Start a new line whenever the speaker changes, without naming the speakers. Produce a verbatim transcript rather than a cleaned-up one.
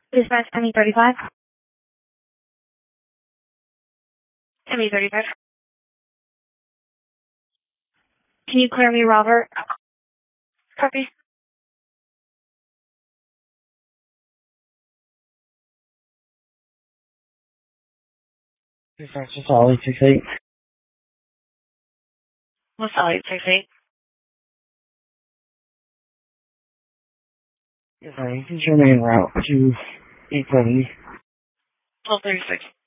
Dispatch M E thirty-five. M E thirty-five. Can you clear me, Robert? Copy.
Dispatch to Solid six eight.
What's all eight six eight?
Yes, sir. You can show me en route to eight seventy.
twelve thirty-six.